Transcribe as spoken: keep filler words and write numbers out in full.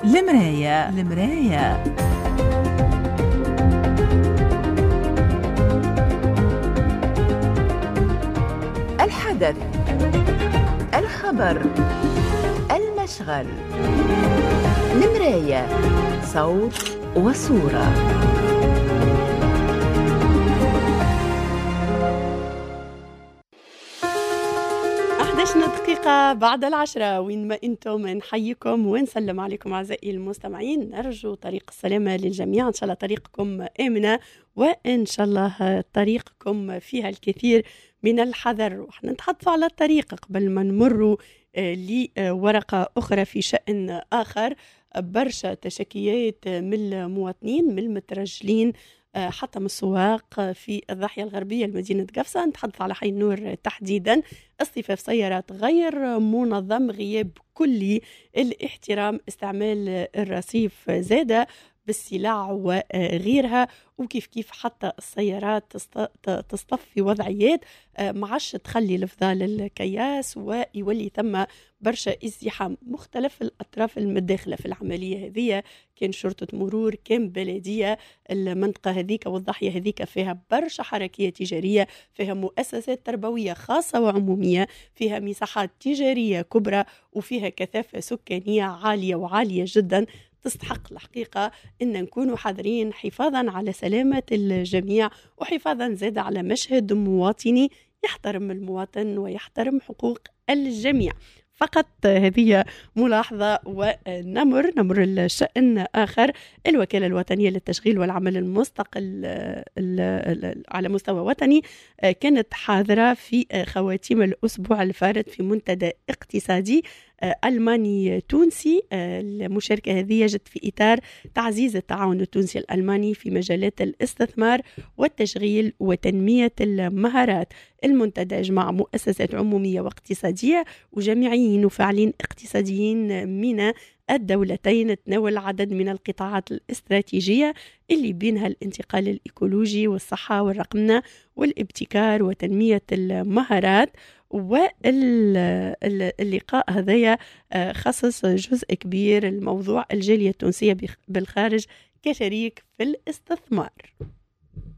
المراية المراية الحدث، الخبر، المشغل. المراية، صوت وصورة. أحداشنا دقيقة بعد العشرة، وين ما أنتم نحييكم ونسلم عليكم أعزائي المستمعين. نرجو طريق السلامة للجميع، إن شاء الله طريقكم آمنة، وإن شاء الله طريقكم فيها الكثير من الحذر. وإحنا نتحدث على الطريق قبل ما نمر لورقة أخرى في شأن آخر. برشا تشكيات من المواطنين، من المترجلين حتى من السواق في الضاحية الغربية لمدينة قفصة. نتحدث على حي النور تحديدا. اصطفاف سيارات غير منظم، غياب كلي الاحترام، استعمال الرصيف زادة بالسلع وغيرها، وكيف كيف حتى السيارات تصطف في وضعيات معش تخلي الفضال الكياس، ويولي ثم برشا ازدحام. مختلف الأطراف المداخلة في العملية هذه، كان شرطة مرور، كان بلدية. المنطقة هذيك والضاحية هذيك فيها برشا حركية تجارية، فيها مؤسسات تربوية خاصة وعمومية، فيها مساحات تجارية كبرى، وفيها كثافة سكانية عالية وعالية جدا. تستحق الحقيقة أن نكونوا حذرين حفاظا على سلامة الجميع، وحفاظا زاد على مشهد مواطني يحترم المواطن ويحترم حقوق الجميع. فقط هذه ملاحظة ونمر نمر الشأن آخر. الوكالة الوطنية للتشغيل والعمل المستقل على مستوى وطني كانت حاضرة في خواتيم الأسبوع الفارط في منتدى اقتصادي ألماني تونسي. المشاركة هذه جت في إطار تعزيز التعاون التونسي الألماني في مجالات الاستثمار والتشغيل وتنمية المهارات. المنتدى جمع مؤسسات عمومية واقتصادية وجامعيين وفاعلين اقتصاديين من الدولتين، تناول عدد من القطاعات الاستراتيجية اللي بينها الانتقال الإيكولوجي والصحة والرقمنة والابتكار وتنمية المهارات. واللقاء هذا خصص جزء كبير الموضوع الجالية التونسية بالخارج كشريك في الاستثمار.